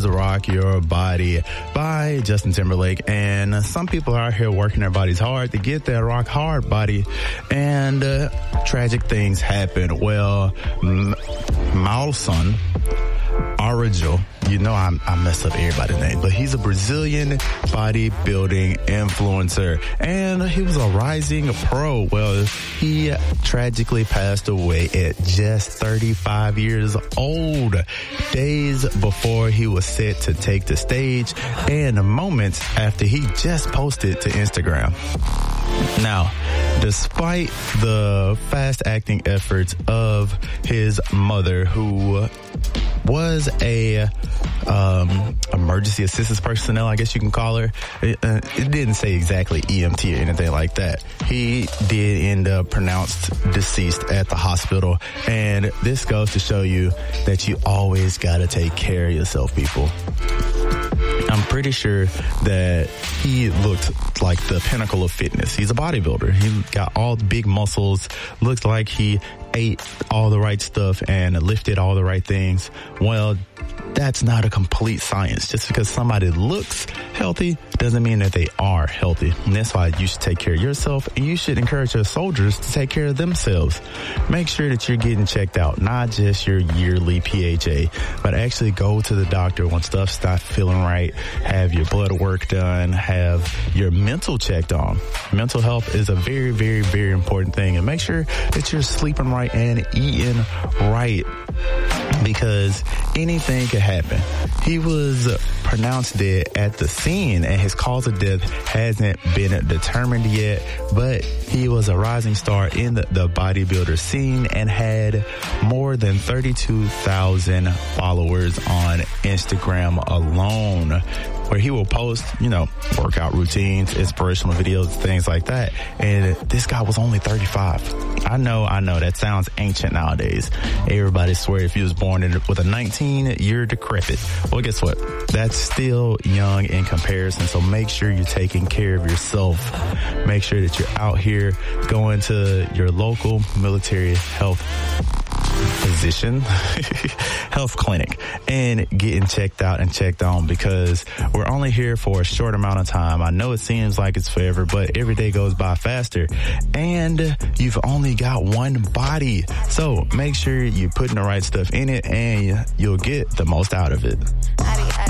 was Rock Your Body by Justin Timberlake. And some people are out here working their bodies hard to get that rock hard body. And tragic things happen. Well, Malson Araujo, you know I mess up everybody's name, but he's a Brazilian bodybuilding influencer, and he was a rising pro. Well, he tragically passed away at just 35 years old, days before he was set to take the stage, and moments after he just posted to Instagram. Now, despite the fast-acting efforts of his mother, who was a emergency assistance personnel, I guess you can call her. It didn't say exactly EMT or anything like that. He did end up pronounced deceased at the hospital, and this goes to show you that you always gotta take care of yourself, people. I'm pretty sure that he looked like the pinnacle of fitness. He's a bodybuilder. He got all the big muscles, looked like he ate all the right stuff and lifted all the right things. Well, that's not a complete science. Just because somebody looks healthy doesn't mean that they are healthy. And that's why you should take care of yourself, and you should encourage your soldiers to take care of themselves. Make sure that you're getting checked out, not just your yearly PHA, but actually go to the doctor when stuff's not feeling right, have your blood work done, have your mental checked on. Mental health is a very, very, very important thing, and make sure that you're sleeping right and eating right, because anything could happen. He was pronounced dead at the scene, and his cause of death hasn't been determined yet, but he was a rising star in the bodybuilder scene and had more than 32,000 followers on Instagram alone, where he will post, workout routines, inspirational videos, things like that. And this guy was only 35. I know, that sounds ancient nowadays. Everybody swear if he was born with a 19-year decrepit. Well, guess what? That's still young in comparison. So make sure you're taking care of yourself. Make sure that you're out here going to your local military health physician, health clinic, and getting checked out and checked on, because we're only here for a short amount of time. I know it seems like it's forever, but every day goes by faster, and you've only got one body. So make sure you're putting the right stuff in it, and you'll get the most out of it.